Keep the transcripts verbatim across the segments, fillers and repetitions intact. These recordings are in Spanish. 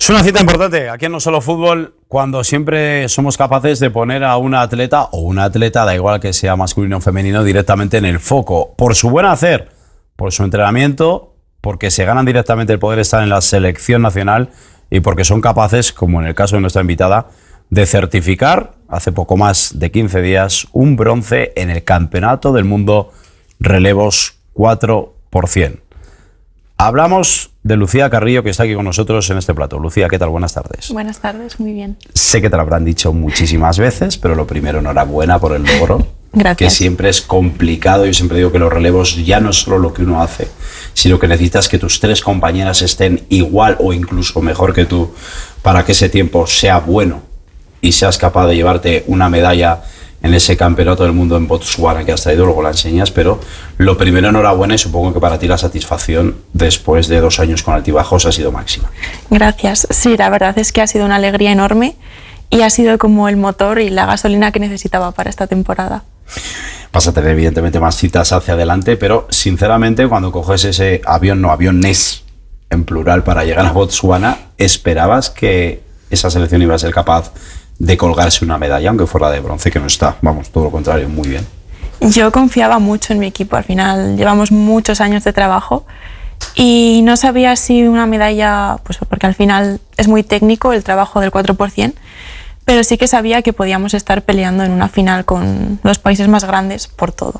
Es una cita importante aquí en No Solo Fútbol, cuando siempre somos capaces de poner a una atleta o una atleta, da igual que sea masculino o femenino, directamente en el foco, por su buen hacer, por su entrenamiento, porque se ganan directamente el poder estar en la selección nacional y porque son capaces, como en el caso de nuestra invitada, de certificar, hace poco más de quince días, un bronce en el Campeonato del Mundo Relevos cuatro por cien. Hablamos de Lucía Carrillo, que está aquí con nosotros en este plato. Lucía, ¿qué tal? Buenas tardes. Buenas tardes, muy bien. Sé que te lo habrán dicho muchísimas veces, pero lo primero, enhorabuena por el logro. Gracias. Que siempre es complicado. Yo siempre digo que los relevos ya no es solo lo que uno hace, sino que necesitas que tus tres compañeras estén igual o incluso mejor que tú para que ese tiempo sea bueno y seas capaz de llevarte una medalla en ese campeonato del mundo en Botswana que has traído, luego la enseñas, pero lo primero, enhorabuena, y supongo que para ti la satisfacción después de dos años con altibajos ha sido máxima. Gracias. Sí, la verdad es que ha sido una alegría enorme y ha sido como el motor y la gasolina que necesitaba para esta temporada. Vas a tener evidentemente más citas hacia adelante, pero sinceramente cuando coges ese avión, no, aviones en plural para llegar a Botswana, ¿esperabas que esa selección iba a ser capaz de colgarse una medalla, aunque fuera de bronce, que no está? Vamos, todo lo contrario, muy bien. Yo confiaba mucho en mi equipo, al final llevamos muchos años de trabajo y no sabía si una medalla, pues porque al final es muy técnico el trabajo del cuatro por cien, pero sí que sabía que podíamos estar peleando en una final con los países más grandes por todo.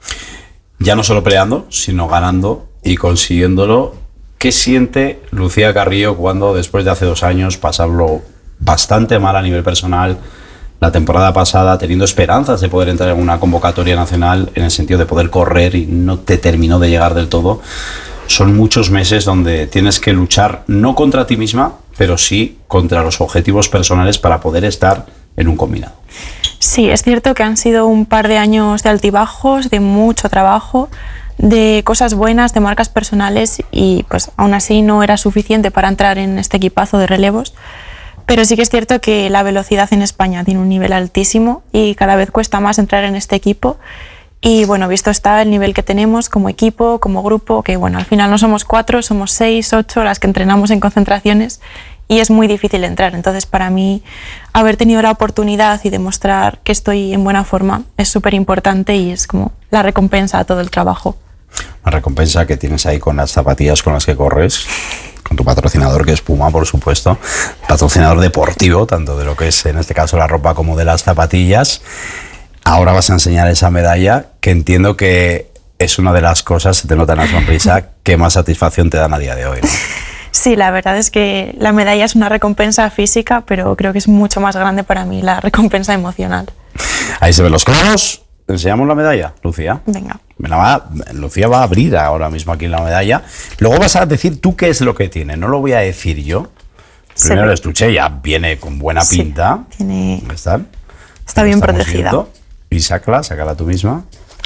Ya no solo peleando, sino ganando y consiguiéndolo. ¿Qué siente Lucía Carrillo cuando después de hace dos años pasarlo bastante mal a nivel personal, la temporada pasada, teniendo esperanzas de poder entrar en una convocatoria nacional en el sentido de poder correr y no te terminó de llegar del todo? Son muchos meses donde tienes que luchar no contra ti misma, pero sí contra los objetivos personales para poder estar en un combinado. Sí, es cierto que han sido un par de años de altibajos, de mucho trabajo, de cosas buenas, de marcas personales, y pues aún así no era suficiente para entrar en este equipazo de relevos. Pero sí que es cierto que la velocidad en España tiene un nivel altísimo y cada vez cuesta más entrar en este equipo. Y bueno, visto está el nivel que tenemos como equipo, como grupo, que bueno, al final no somos cuatro, somos seis, ocho las que entrenamos en concentraciones y es muy difícil entrar. Entonces, para mí, haber tenido la oportunidad y demostrar que estoy en buena forma es súper importante y es como la recompensa a todo el trabajo. Una recompensa que tienes ahí con las zapatillas con las que corres, con tu patrocinador, que es Puma, por supuesto, patrocinador deportivo, tanto de lo que es en este caso la ropa como de las zapatillas. Ahora vas a enseñar esa medalla, que entiendo que es una de las cosas, se te nota en la sonrisa, que más satisfacción te dan a día de hoy, ¿no? Sí, la verdad es que la medalla es una recompensa física, pero creo que es mucho más grande para mí la recompensa emocional. Ahí se ven los conos. ¿Enseñamos la medalla, Lucía? Venga. Me la va, Lucía va a abrir ahora mismo aquí la medalla. Luego vas a decir tú qué es lo que tiene. No lo voy a decir yo. Primero el estuche ya viene con buena pinta. Sí, tiene... ¿Está? Está bien protegida. Viendo. Y sácala, sácala tú misma.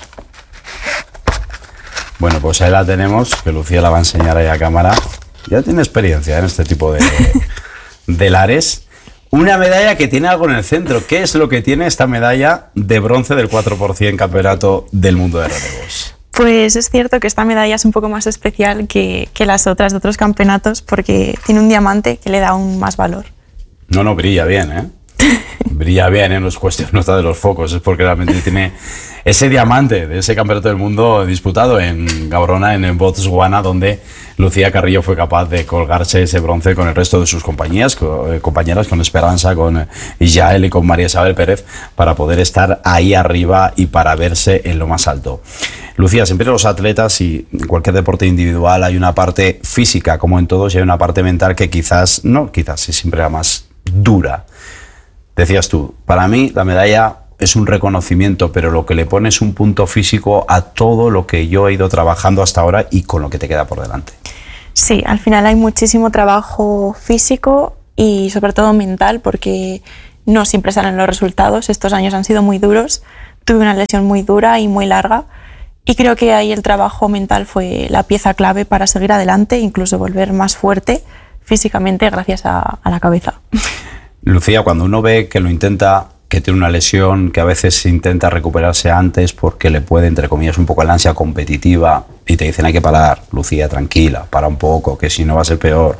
Bueno, pues ahí la tenemos, que Lucía la va a enseñar ahí a cámara. Ya tiene experiencia en este tipo de, de lares. Una medalla que tiene algo en el centro. ¿Qué es lo que tiene esta medalla de bronce del cuatro por cien Campeonato del Mundo de Relevos? Pues es cierto que esta medalla es un poco más especial que, que las otras de otros campeonatos porque tiene un diamante que le da aún más valor. No, no, brilla bien, ¿eh? Brilla bien, ¿eh? No es cuestión, no está de los focos, es porque realmente tiene ese diamante de ese Campeonato del Mundo disputado en Gaborone, en Botswana, donde Lucía Carrillo fue capaz de colgarse ese bronce con el resto de sus compañías, co- compañeras, con Esperanza, con Yael y con María Isabel Pérez, para poder estar ahí arriba y para verse en lo más alto. Lucía, siempre los atletas y en cualquier deporte individual hay una parte física, como en todos, y hay una parte mental que quizás, no, quizás es siempre la más dura. Decías tú, para mí la medalla es un reconocimiento, pero lo que le pone es un punto físico a todo lo que yo he ido trabajando hasta ahora y con lo que te queda por delante. Sí, al final hay muchísimo trabajo físico y sobre todo mental, porque no siempre salen los resultados. Estos años han sido muy duros, tuve una lesión muy dura y muy larga y creo que ahí el trabajo mental fue la pieza clave para seguir adelante, incluso volver más fuerte físicamente gracias a, a la cabeza. Lucía, cuando uno ve que lo intenta, que tiene una lesión, que a veces intenta recuperarse antes porque le puede, entre comillas, un poco el ansia competitiva y te dicen hay que parar, Lucía, tranquila, para un poco, que si no va a ser peor,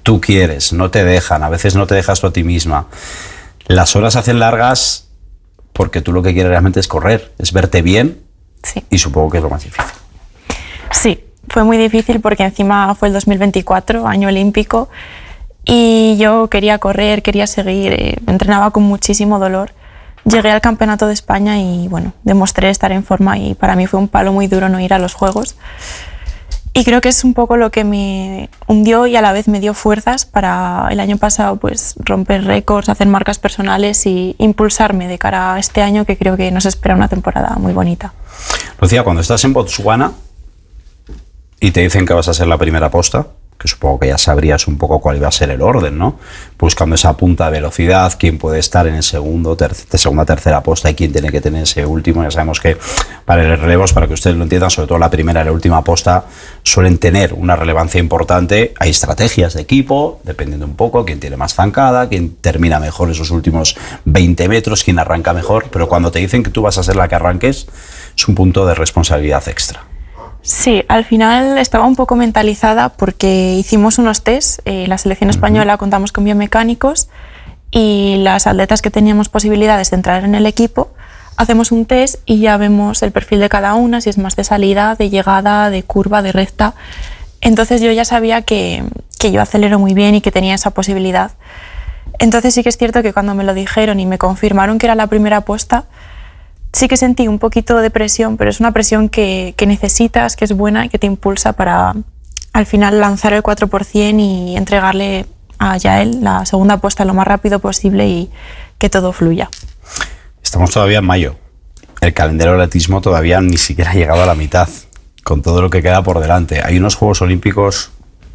tú quieres, no te dejan, a veces no te dejas tú a ti misma. Las horas se hacen largas porque tú lo que quieres realmente es correr, es verte bien, sí. Y supongo que es lo más difícil. Sí, fue muy difícil porque encima fue el dos mil veinticuatro, año olímpico, y yo quería correr, quería seguir, eh, entrenaba con muchísimo dolor. Llegué al Campeonato de España y bueno, demostré estar en forma y para mí fue un palo muy duro no ir a los Juegos. Y creo que es un poco lo que me hundió y a la vez me dio fuerzas para el año pasado pues romper récords, hacer marcas personales y impulsarme de cara a este año, que creo que nos espera una temporada muy bonita. Lucía, cuando estás en Botswana y te dicen que vas a ser la primera posta, que supongo que ya sabrías un poco cuál iba a ser el orden, ¿no? Buscando esa punta de velocidad, quién puede estar en el segundo, tercer, segunda, tercera posta y quién tiene que tener ese último. Ya sabemos que para los relevos, para que ustedes lo entiendan, sobre todo la primera y la última posta suelen tener una relevancia importante. Hay estrategias de equipo, dependiendo un poco, quién tiene más zancada, quién termina mejor esos últimos veinte metros, quién arranca mejor, pero cuando te dicen que tú vas a ser la que arranques, es un punto de responsabilidad extra. Sí, al final estaba un poco mentalizada porque hicimos unos test, eh, la selección española contamos con biomecánicos y las atletas que teníamos posibilidades de entrar en el equipo, hacemos un test y ya vemos el perfil de cada una, si es más de salida, de llegada, de curva, de recta. Entonces yo ya sabía que, que yo acelero muy bien y que tenía esa posibilidad. Entonces sí que es cierto que cuando me lo dijeron y me confirmaron que era la primera apuesta, sí que sentí un poquito de presión, pero es una presión que, que necesitas, que es buena y que te impulsa para al final lanzar el cuatro por ciento y entregarle a Yael la segunda apuesta lo más rápido posible y que todo fluya. Estamos todavía en mayo. El calendario del atletismo todavía ni siquiera ha llegado a la mitad, con todo lo que queda por delante. Hay unos Juegos Olímpicos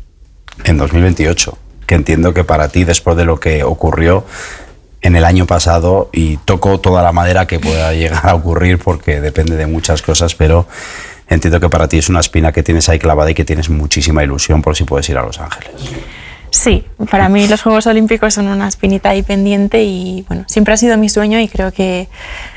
en dos mil veintiocho, que entiendo que para ti, después de lo que ocurrió en el año pasado, y toco toda la madera que pueda llegar a ocurrir porque depende de muchas cosas, pero entiendo que para ti es una espina que tienes ahí clavada y que tienes muchísima ilusión por si puedes ir a Los Ángeles. Sí, para mí los Juegos Olímpicos son una espinita ahí pendiente y bueno, siempre ha sido mi sueño y creo que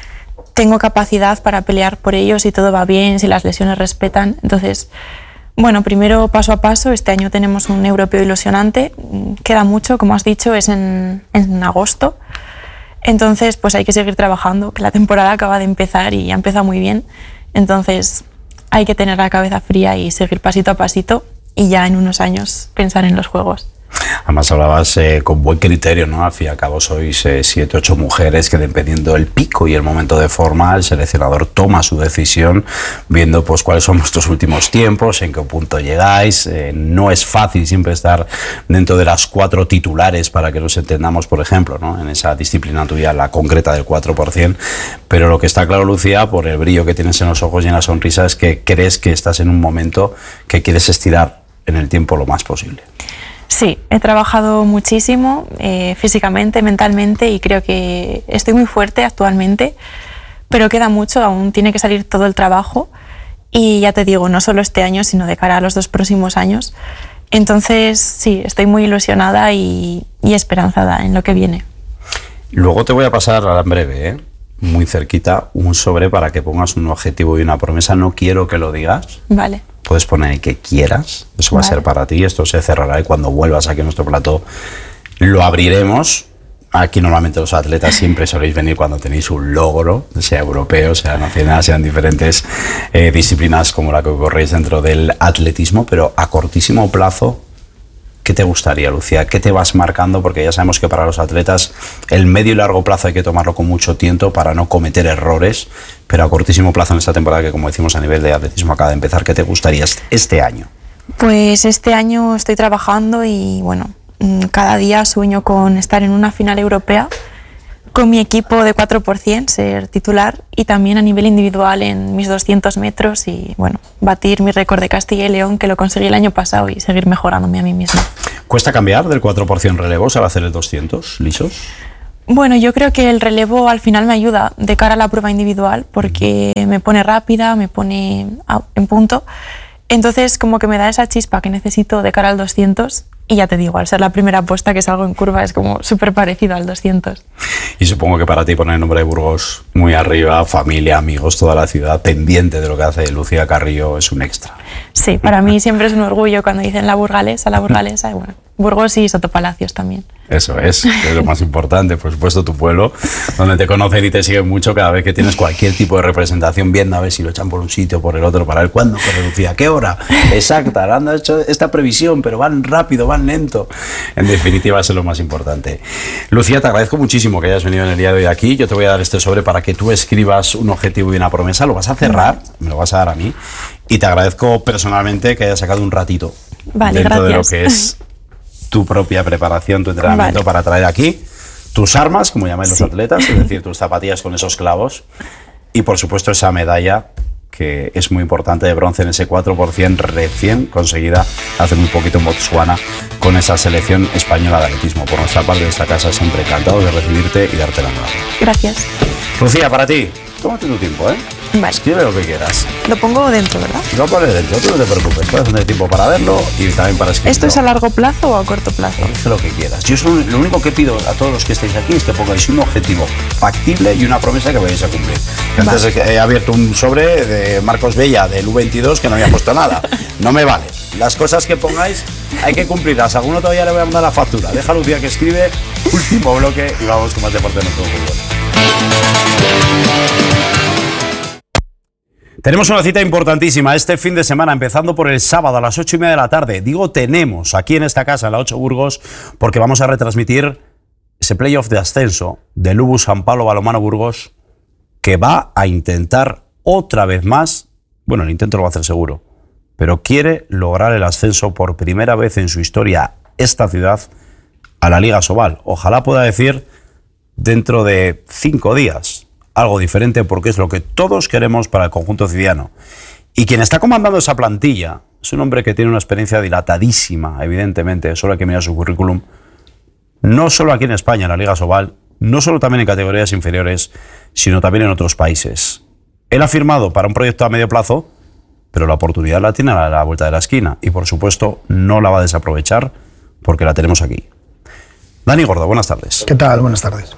tengo capacidad para pelear por ellos si todo va bien, si las lesiones respetan. Entonces, bueno, primero paso a paso. Este año tenemos un europeo ilusionante, queda mucho, como has dicho, es en, en agosto. Entonces, pues hay que seguir trabajando, que la temporada acaba de empezar y ha empezado muy bien. Entonces, hay que tener la cabeza fría y seguir pasito a pasito y ya en unos años pensar en los Juegos. Además hablabas eh, con buen criterio, ¿no? Al fin y al cabo sois eh, siete, ocho mujeres que dependiendo del pico y el momento de forma, el seleccionador toma su decisión viendo pues cuáles son vuestros últimos tiempos, en qué punto llegáis. Eh, no es fácil siempre estar dentro de las cuatro titulares para que nos entendamos, por ejemplo, ¿no? En esa disciplina tuya, la concreta del cuatro por ciento, pero lo que está claro, Lucía, por el brillo que tienes en los ojos y en la sonrisa, es que crees que estás en un momento que quieres estirar en el tiempo lo más posible. Sí, he trabajado muchísimo eh, físicamente, mentalmente y creo que estoy muy fuerte actualmente, pero queda mucho, aún tiene que salir todo el trabajo y ya te digo, no solo este año, sino de cara a los dos próximos años. Entonces, sí, estoy muy ilusionada y, y esperanzada en lo que viene. Luego te voy a pasar en breve, ¿eh? muy cerquita, un sobre para que pongas un objetivo y una promesa. No quiero que lo digas. Vale. Puedes poner el que quieras, eso va vale. a ser para ti, esto se cerrará y cuando vuelvas aquí a nuestro plató lo abriremos. Aquí normalmente los atletas siempre soléis venir cuando tenéis un logro, sea europeo, sea nacional, sean diferentes eh, disciplinas como la que corréis dentro del atletismo, pero a cortísimo plazo, ¿qué te gustaría, Lucía? ¿Qué te vas marcando? Porque ya sabemos que para los atletas el medio y largo plazo hay que tomarlo con mucho tiempo para no cometer errores, pero a cortísimo plazo en esta temporada que, como decimos, a nivel de atletismo acaba de empezar, ¿qué te gustaría este año? Pues este año estoy trabajando y bueno, cada día sueño con estar en una final europea con mi equipo de cuatro por ciento, ser titular y también a nivel individual en mis doscientos metros y bueno, batir mi récord de Castilla y León que lo conseguí el año pasado y seguir mejorándome a mí misma. ¿Cuesta cambiar del cuatro por ciento relevos al hacer el doscientos lisos? Bueno, yo creo que el relevo al final me ayuda de cara a la prueba individual porque me pone rápida, me pone en punto. Entonces como que me da esa chispa que necesito de cara al doscientos y ya te digo, al ser la primera apuesta que salgo en curva es como súper parecido al doscientos. Y supongo que para ti poner el nombre de Burgos muy arriba, familia, amigos, toda la ciudad pendiente de lo que hace Lucía Carrillo es un extra. Sí, para mí siempre es un orgullo cuando dicen la burgalesa, la burgalesa y bueno, Burgos y Sotopalacios también. Eso es, es lo más importante, por supuesto, tu pueblo, donde te conocen y te siguen mucho cada vez que tienes cualquier tipo de representación, viendo a ver si lo echan por un sitio o por el otro, para ver cuándo corre Lucía, qué hora exacta, han hecho esta previsión, pero van rápido, van lento. En definitiva, eso es lo más importante. Lucía, te agradezco muchísimo que hayas venido en el día de hoy aquí. Yo te voy a dar este sobre para que tú escribas un objetivo y una promesa. Lo vas a cerrar, me lo vas a dar a mí, y te agradezco personalmente que hayas sacado un ratito vale, dentro gracias. de lo que es tu propia preparación, tu entrenamiento, vale, para traer aquí tus armas, como llaman sí. los atletas, es decir, tus zapatillas con esos clavos, y por supuesto esa medalla que es muy importante de bronce en ese cuatro por ciento recién conseguida hace muy poquito en Botswana con esa selección española de atletismo. Por nuestra parte de esta casa, siempre encantado de recibirte y darte la enhorabuena. Gracias. Lucía, para ti, tómate tu tiempo, ¿eh? Vale. Escribe lo que quieras. Lo pongo dentro, ¿verdad? Lo pones dentro, tú no te preocupes, puedes tener tiempo para verlo y también para escribirlo. ¿Esto es a largo plazo o a corto plazo? Elige lo que quieras. Yo solo, lo único que pido a todos los que estéis aquí es que pongáis un objetivo factible y una promesa que vayáis a cumplir. Vale. Antes he abierto un sobre de Marcos Bella del U veintidós que no había puesto nada. No me vale. Las cosas que pongáis hay que cumplirlas. A alguno todavía le voy a mandar la factura. Deja a Lucía que escribe. Último bloque y vamos con más deporte en nuestro fútbol. Tenemos una cita importantísima este fin de semana, empezando por el sábado a las ocho y media de la tarde. Digo tenemos aquí en esta casa, en la ocho Burgos, porque vamos a retransmitir ese playoff de ascenso del Lubu San Pablo Balonmano Burgos, que va a intentar otra vez más, bueno, el intento lo va a hacer seguro, pero quiere lograr el ascenso por primera vez en su historia, esta ciudad, a la Liga Sobal. Ojalá pueda decir dentro de cinco días algo diferente, porque es lo que todos queremos para el conjunto ciudadano. Y quien está comandando esa plantilla es un hombre que tiene una experiencia dilatadísima, evidentemente, solo hay que mirar su currículum, no solo aquí en España, en la Liga Sobal, no solo también en categorías inferiores, sino también en otros países. Él ha firmado para un proyecto a medio plazo, pero la oportunidad la tiene a la vuelta de la esquina y, por supuesto, no la va a desaprovechar porque la tenemos aquí. Dani Gordo, buenas tardes. ¿Qué tal? Buenas tardes.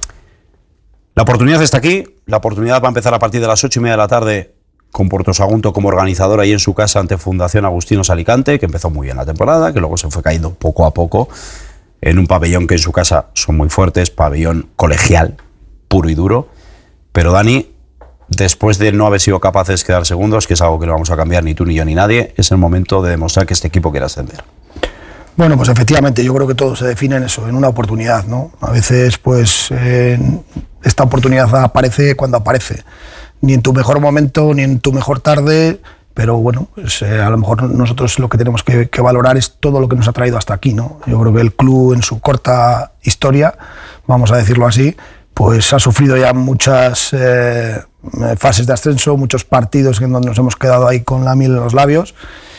La oportunidad está aquí, la oportunidad va a empezar a partir de las ocho y media de la tarde con Puerto Sagunto como organizador ahí en su casa ante Fundación Agustinos Alicante, que empezó muy bien la temporada, que luego se fue cayendo poco a poco en un pabellón que en su casa son muy fuertes, pabellón colegial, puro y duro. Pero Dani, después de no haber sido capaces de quedar segundos, que es algo que no vamos a cambiar ni tú, ni yo, ni nadie, es el momento de demostrar que este equipo quiere ascender. Bueno, pues efectivamente, yo creo que todo se define en eso, en una oportunidad, ¿no? A veces, pues, eh, esta oportunidad aparece cuando aparece. Ni en tu mejor momento, ni en tu mejor tarde, pero bueno, pues, eh, a lo mejor nosotros lo que tenemos que, que valorar es todo lo que nos ha traído hasta aquí, ¿no? Yo creo que el club, en su corta historia, vamos a decirlo así, pues ha sufrido ya muchas eh, fases de ascenso, muchos partidos en donde nos hemos quedado ahí con la miel en los labios.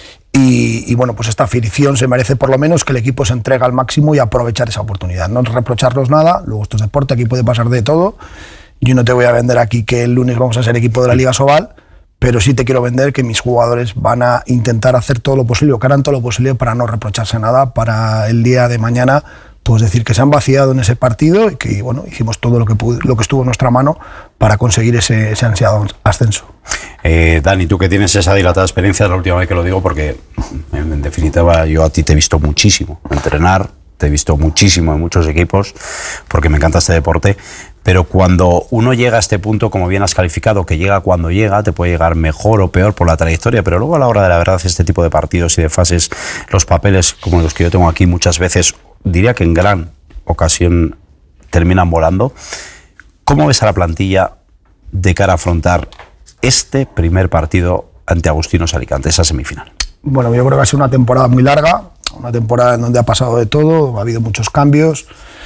Y, y bueno, pues esta afición se merece por lo menos que el equipo se entregue al máximo y aprovechar esa oportunidad. No reprocharnos nada, luego esto es deporte, aquí puede pasar de todo. Yo no te voy a vender aquí que el lunes vamos a ser equipo de la Liga Sobal, pero sí te quiero vender que mis jugadores van a intentar hacer todo lo posible, o que harán todo lo posible para no reprocharse nada, para el día de mañana pues decir que se han vaciado en ese partido y que bueno, hicimos todo lo que, pude, lo que estuvo en nuestra mano para conseguir ese, ese ansiado ascenso. Eh, Dani, tú que tienes esa dilatada experiencia, es la última vez que lo digo porque en, en definitiva yo a ti te he visto muchísimo entrenar, te he visto muchísimo en muchos equipos porque me encanta este deporte, pero cuando uno llega a este punto, como bien has calificado, que llega cuando llega, te puede llegar mejor o peor por la trayectoria, pero luego a la hora de la verdad este tipo de partidos y de fases, los papeles como los que yo tengo aquí muchas veces, diría que en gran ocasión terminan volando. ¿Cómo ves a la plantilla de cara a afrontar este primer partido ante Agustinos Alicante, esa semifinal? Bueno, yo creo que ha sido una temporada muy larga, una temporada en donde ha pasado de todo, ha habido muchos cambios.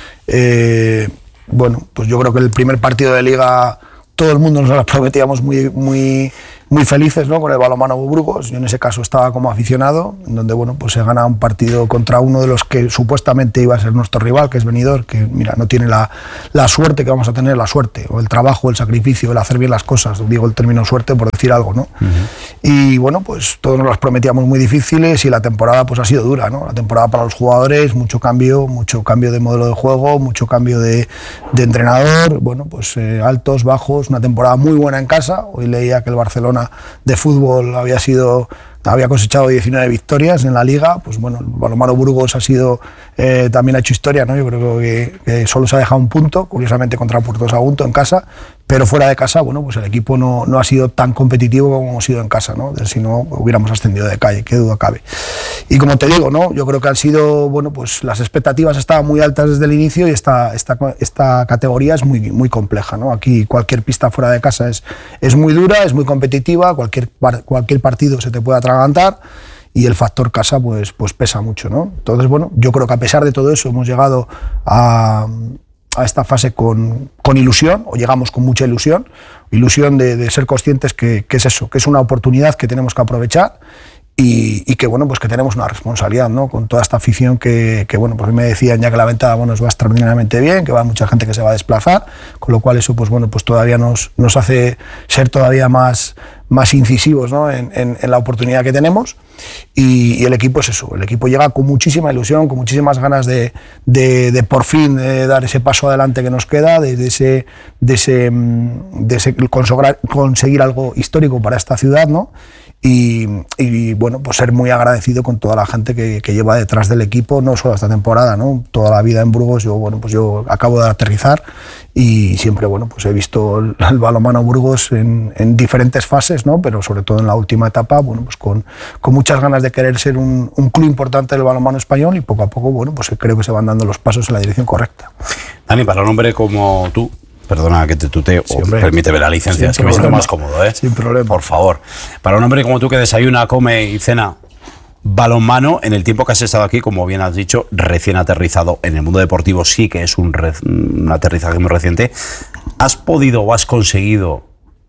Eh, bueno, pues yo creo que el primer partido de Liga todo el mundo nos lo prometíamos muy, muy, muy felices, ¿no? Con el balonmano Burgos. Yo en ese caso estaba como aficionado, en donde bueno, pues se gana un partido contra uno de los que supuestamente iba a ser nuestro rival, que es Benidorm, que mira, no tiene la, la suerte que vamos a tener, la suerte, o el trabajo, el sacrificio, el hacer bien las cosas, digo el término suerte por decir algo, ¿no? Uh-huh. Y bueno, pues todos nos las prometíamos muy difíciles y la temporada pues ha sido dura, ¿no? La temporada para los jugadores, mucho cambio, mucho cambio de modelo de juego, mucho cambio de, de entrenador, bueno, pues eh, altos, bajos, una temporada muy buena en casa. Hoy leía que el Barcelona de fútbol había sido había cosechado diecinueve victorias en la liga, pues bueno, el balonmano Burgos ha sido, eh, también ha hecho historia, ¿no? Yo creo que, que solo se ha dejado un punto, curiosamente contra Puerto Sagunto en casa, pero fuera de casa, bueno, pues el equipo no, no ha sido tan competitivo como hemos sido en casa, ¿no? Si no, hubiéramos ascendido de calle, qué duda cabe. Y como te digo, ¿no? Yo creo que han sido, bueno, pues las expectativas estaban muy altas desde el inicio y esta, esta, esta categoría es muy, muy compleja, ¿no? Aquí cualquier pista fuera de casa es, es muy dura, es muy competitiva, cualquier, cualquier partido se te puede atragantar y el factor casa pues, pues pesa mucho, ¿no? Entonces, bueno, yo creo que a pesar de todo eso hemos llegado a... a esta fase con, con ilusión, o llegamos con mucha ilusión, ilusión de, de ser conscientes que, que es eso, que es una oportunidad que tenemos que aprovechar y, y que, bueno, pues que tenemos una responsabilidad, ¿no? Con toda esta afición que, que bueno, pues me decían ya que la venta, bueno, nos va extraordinariamente bien, que va mucha gente que se va a desplazar, con lo cual eso, pues bueno, pues todavía nos, nos hace ser todavía más, más incisivos, ¿no? en, en, en la oportunidad que tenemos. Y, y el equipo es eso, el equipo llega con muchísima ilusión, con muchísimas ganas de, de, de por fin eh, dar ese paso adelante que nos queda, de, de, ese, de, ese, de ese consagrar, conseguir algo histórico para esta ciudad, ¿no? Y, y bueno, pues ser muy agradecido con toda la gente que, que lleva detrás del equipo, no solo esta temporada, ¿no? Toda la vida en Burgos. Yo, bueno, pues yo acabo de aterrizar y siempre, bueno, pues he visto el, el balonmano Burgos en, en diferentes fases, ¿no? Pero sobre todo en la última etapa, bueno, pues con, con muchas ganas de querer ser un, un club importante del balonmano español y poco a poco, bueno, pues creo que se van dando los pasos en la dirección correcta. Dani, para un hombre como tú, perdona que te tutee, sí, o permíteme la licencia, es que me siento más cómodo, ¿eh? Sin problema. Por favor. Para un hombre como tú que desayuna, come y cena balonmano, en el tiempo que has estado aquí, como bien has dicho, recién aterrizado en el mundo deportivo, sí que es un, re, un aterrizaje muy reciente, ¿has podido o has conseguido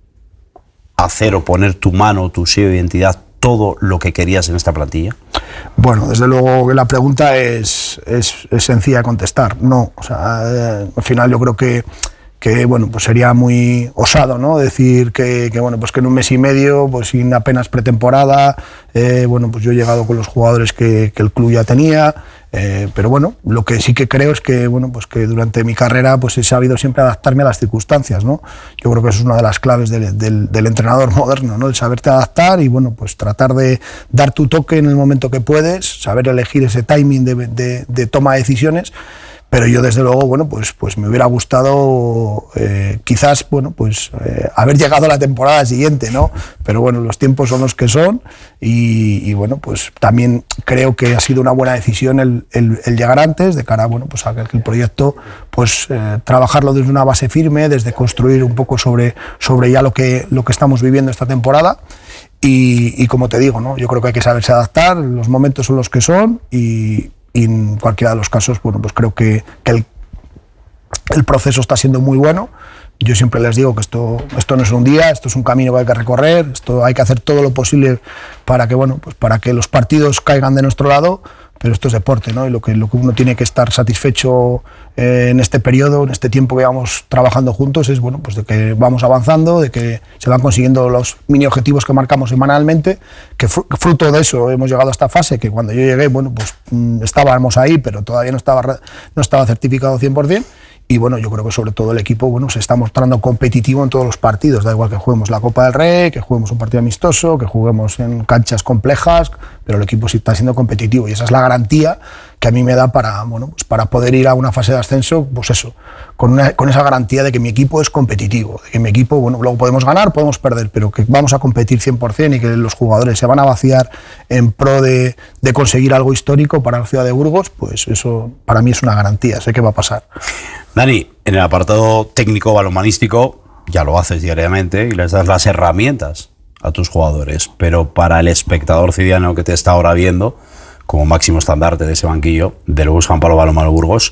hacer o poner tu mano, tu sello de identidad, todo lo que querías en esta plantilla? Bueno, desde luego que la pregunta es, es, es sencilla de contestar. No, o sea, eh, al final yo creo que que bueno, pues sería muy osado, ¿no? Decir que, que bueno, pues que en un mes y medio, pues sin apenas pretemporada, eh, bueno, pues yo he llegado con los jugadores que, que el club ya tenía, eh, pero bueno, lo que sí que creo es que bueno, pues que durante mi carrera pues he sabido siempre adaptarme a las circunstancias, ¿no? Yo creo que eso es una de las claves del, del, del entrenador moderno, ¿no? El saberte adaptar y bueno, pues tratar de dar tu toque en el momento que puedes, saber elegir ese timing de, de, de toma de decisiones. Pero yo desde luego, bueno, pues, pues me hubiera gustado eh, quizás, bueno, pues eh, haber llegado a la temporada siguiente, ¿no? Pero bueno, los tiempos son los que son y, y bueno, pues también creo que ha sido una buena decisión el, el, el llegar antes, de cara, bueno, pues a que el proyecto, pues eh, trabajarlo desde una base firme, desde construir un poco sobre, sobre ya lo que, lo que estamos viviendo esta temporada. Y, y como te digo, ¿no? Yo creo que hay que saberse adaptar, los momentos son los que son y Y en cualquiera de los casos, bueno, pues creo que, que el, el proceso está siendo muy bueno. Yo siempre les digo que esto, esto no es un día, esto es un camino que hay que recorrer, esto hay que hacer todo lo posible para que, bueno, pues para que los partidos caigan de nuestro lado, pero esto es deporte, ¿no? Y lo que, lo que uno tiene que estar satisfecho eh, en este periodo, en este tiempo que vamos trabajando juntos, es bueno, pues de que vamos avanzando, de que se van consiguiendo los mini objetivos que marcamos semanalmente, que fruto de eso hemos llegado a esta fase, que cuando yo llegué, bueno, pues mmm, estábamos ahí, pero todavía no estaba, no estaba certificado cien por cien. Y bueno, yo creo que sobre todo el equipo, bueno, se está mostrando competitivo en todos los partidos, da igual que juguemos la Copa del Rey, que juguemos un partido amistoso, que juguemos en canchas complejas, pero el equipo sí está siendo competitivo y esa es la garantía que a mí me da para, bueno, pues para poder ir a una fase de ascenso, pues eso, con, una, con esa garantía de que mi equipo es competitivo, de que mi equipo, bueno, luego podemos ganar, podemos perder, pero que vamos a competir cien por cien y que los jugadores se van a vaciar en pro de, de conseguir algo histórico para la ciudad de Burgos, pues eso para mí es una garantía, sé que va a pasar. Dani, en el apartado técnico balonmanístico ya lo haces diariamente y les das las herramientas a tus jugadores, pero para el espectador ciudadano que te está ahora viendo como máximo estandarte de ese banquillo del Bus Juan Pablo Balonmano Burgos,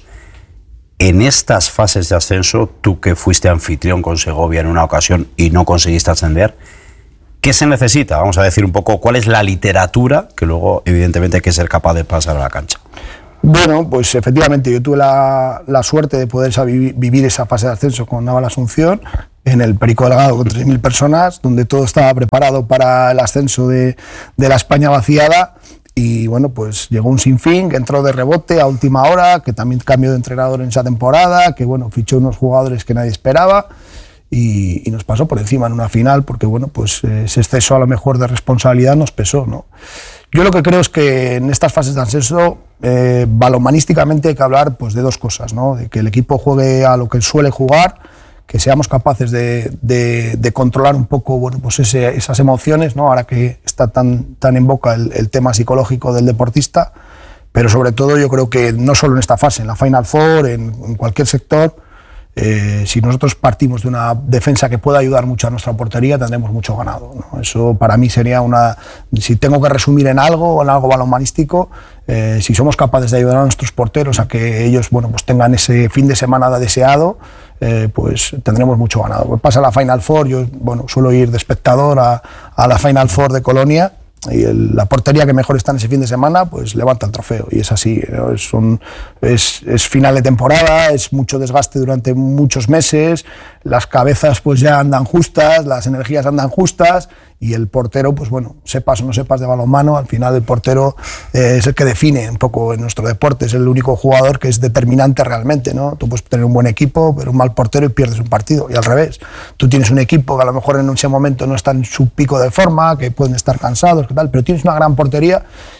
en estas fases de ascenso, tú que fuiste anfitrión con Segovia en una ocasión y no conseguiste ascender, ¿qué se necesita? Vamos a decir un poco cuál es la literatura que luego evidentemente hay que ser capaz de pasar a la cancha. Bueno, pues efectivamente yo tuve la, la suerte de poder vivir esa fase de ascenso con Naval Asunción en el Perico Delgado con tres mil personas, donde todo estaba preparado para el ascenso de, de la España vaciada. Y bueno, pues llegó un sinfín que entró de rebote a última hora, que también cambió de entrenador en esa temporada, que bueno, fichó unos jugadores que nadie esperaba. y, y nos pasó por encima en una final, porque bueno, pues eh, ese exceso a lo mejor de responsabilidad nos pesó, ¿no? Yo lo que creo es que en estas fases de ascenso, eh, balonmanísticamente hay que hablar pues, de dos cosas, ¿no? De que el equipo juegue a lo que suele jugar, que seamos capaces de, de, de controlar un poco bueno, pues ese, esas emociones, ¿no? Ahora que está tan, tan en boca el, el tema psicológico del deportista, pero sobre todo yo creo que no solo en esta fase, en la Final Four, en, en cualquier sector, eh, si nosotros partimos de una defensa que pueda ayudar mucho a nuestra portería, tendremos mucho ganado, ¿no? Eso para mí sería una... Si tengo que resumir en algo, en algo balonmanístico, eh, si somos capaces de ayudar a nuestros porteros a que ellos bueno, pues tengan ese fin de semana deseado, Eh, pues tendremos mucho ganado. Pues pasa la Final Four, yo bueno, suelo ir de espectador a, a la Final Four de Colonia y el, la portería que mejor está en ese fin de semana pues levanta el trofeo y es así, ¿no? es, un, es, es final de temporada, es mucho desgaste durante muchos meses, las cabezas pues ya andan justas, las energías andan justas y el portero, pues bueno, sepas o no sepas de balonmano, al final el portero eh, es el que define un poco en nuestro deporte, es el único jugador que es determinante realmente, ¿no? Tú puedes tener un buen equipo, pero un mal portero y pierdes un partido, y al revés, tú tienes un equipo que a lo mejor en ese momento no está en su pico de forma, que pueden estar cansados, que tal, pero tienes una gran portería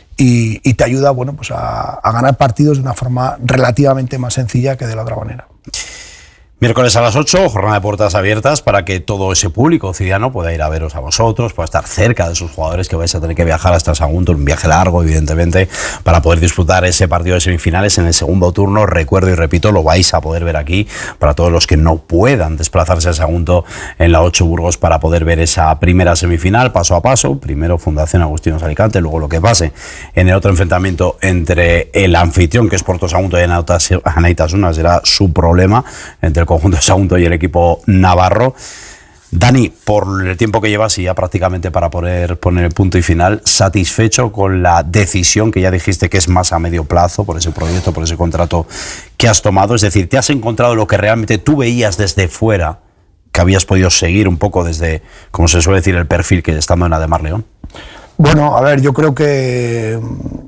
y, y te ayuda, bueno, pues a, a ganar partidos de una forma relativamente más sencilla que de la otra manera. Miércoles a las ocho, jornada de puertas abiertas para que todo ese público ciudadano pueda ir a veros a vosotros, pueda estar cerca de sus jugadores, que vais a tener que viajar hasta Sagunto, un viaje largo evidentemente, para poder disputar ese partido de semifinales en el segundo turno. Recuerdo y repito, lo vais a poder ver aquí para todos los que no puedan desplazarse a Sagunto en la ocho Burgos para poder ver esa primera semifinal paso a paso. Primero Fundación Agustinos Alicante, luego lo que pase en el otro enfrentamiento entre el anfitrión, que es Porto Sagunto, y Anaitasuna, será su problema entre el conjunto de Sagunto y el equipo navarro. Dani, por el tiempo que llevas y ya prácticamente para poder poner el punto y final, ¿satisfecho con la decisión que ya dijiste que es más a medio plazo por ese proyecto, por ese contrato que has tomado? Es decir, ¿te has encontrado lo que realmente tú veías desde fuera, que habías podido seguir un poco desde, como se suele decir, el perfil que estando en Ademar León? Bueno, a ver, yo creo que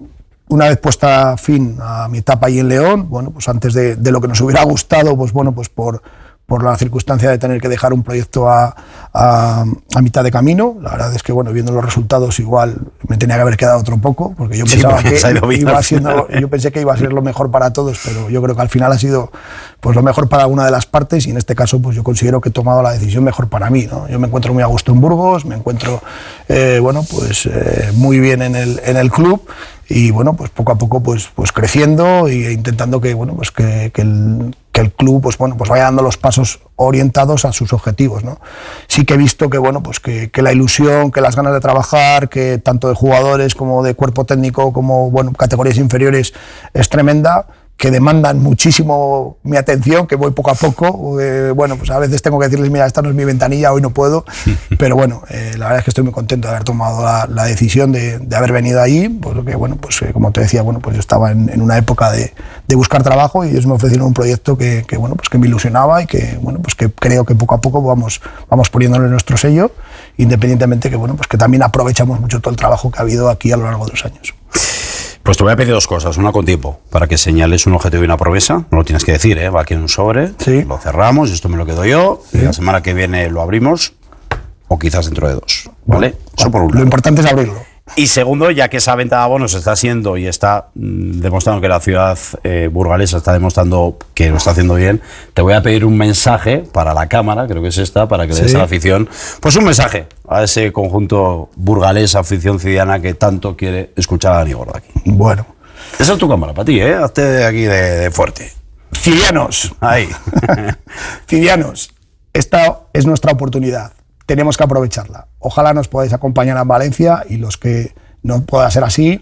una vez puesta fin a mi etapa ahí en León, bueno, pues antes de, de lo que nos hubiera gustado, pues bueno, pues por, por la circunstancia de tener que dejar un proyecto a, a, a mitad de camino, la verdad es que, bueno, viendo los resultados igual me tenía que haber quedado otro poco, porque yo sí, pensaba porque que iba siendo, yo pensé que iba a ser lo mejor para todos, pero yo creo que al final ha sido pues lo mejor para una de las partes y en este caso pues yo considero que he tomado la decisión mejor para mí, ¿no? Yo me encuentro muy a gusto en Burgos, me encuentro, eh, bueno, pues eh, muy bien en el, en el club. Y bueno, pues poco a poco pues, pues creciendo e intentando que, bueno, pues que, que, el, que el club pues, bueno, pues vaya dando los pasos orientados a sus objetivos, ¿no? Sí que he visto que, bueno, pues que, que la ilusión, que las ganas de trabajar, que tanto de jugadores como de cuerpo técnico, como bueno, categorías inferiores, es tremenda, que demandan muchísimo mi atención, que voy poco a poco. Eh, bueno, pues a veces tengo que decirles, mira, esta no es mi ventanilla, hoy no puedo. Pero bueno, eh, la verdad es que estoy muy contento de haber tomado la, la decisión de, de haber venido ahí, porque bueno, pues eh, como te decía, bueno, pues yo estaba en, en una época de, de buscar trabajo y ellos me ofrecieron un proyecto que, que, bueno, pues que me ilusionaba y que, bueno, pues que creo que poco a poco vamos, vamos poniéndole nuestro sello, independientemente que, bueno, pues que también aprovechamos mucho todo el trabajo que ha habido aquí a lo largo de los años. Pues te voy a pedir dos cosas, una con tiempo, para que señales un objetivo y una promesa. No lo tienes que decir, ¿eh? Va aquí en un sobre, sí. Lo cerramos, esto me lo quedo yo, sí. Y la semana que viene lo abrimos, o quizás dentro de dos, ¿vale? Bueno, Eso por un lado. Lo importante es abrirlo. Y segundo, ya que esa venta de abonos está siendo y está mmm, demostrando que la ciudad eh, burgalesa está demostrando que lo está haciendo bien, te voy a pedir un mensaje para la cámara, creo que es esta, para que le des a la afición, pues un mensaje a ese conjunto burgalés, afición ciudadana que tanto quiere escuchar a Dani Gordo aquí. Bueno. Esa es tu cámara, para ti, ¿eh? Hazte de aquí de, de fuerte. Cidianos. Ahí. Cidianos, esta es nuestra oportunidad. Tenemos que aprovecharla. Ojalá nos podáis acompañar en Valencia y los que no pueda ser así,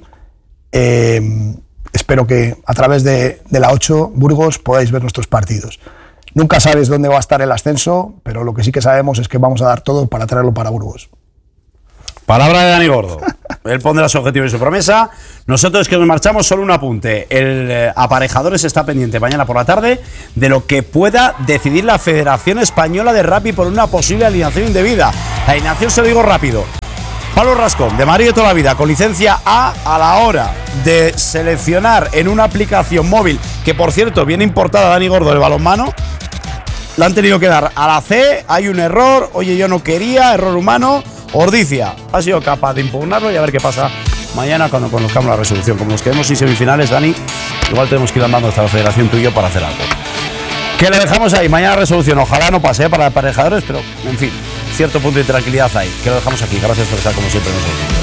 eh, espero que a través de, de la ocho Burgos podáis ver nuestros partidos. Nunca sabes dónde va a estar el ascenso, pero lo que sí que sabemos es que vamos a dar todo para traerlo para Burgos. Palabra de Dani Gordo. Él pondrá su objetivo y su promesa. Nosotros que nos marchamos, solo un apunte. El eh, Aparejadores está pendiente mañana por la tarde de lo que pueda decidir la Federación Española de Rugby por una posible alineación indebida. La alineación se lo digo rápido. Pablo Rascón, de Madrid de toda la vida, con licencia A, a la hora de seleccionar en una aplicación móvil, que por cierto viene importada Dani Gordo del balonmano, la han tenido que dar a la C, hay un error, oye, yo no quería, error humano. Ordicia ha sido capaz de impugnarlo y a ver qué pasa mañana cuando conozcamos la resolución. Como nos quedemos sin semifinales, Dani, igual tenemos que ir andando hasta la federación tú y yo para hacer algo. Que le dejamos ahí, mañana resolución, ojalá no pase para aparejadores, pero en fin, cierto punto de tranquilidad hay. Que lo dejamos aquí, gracias por estar como siempre en nosotros.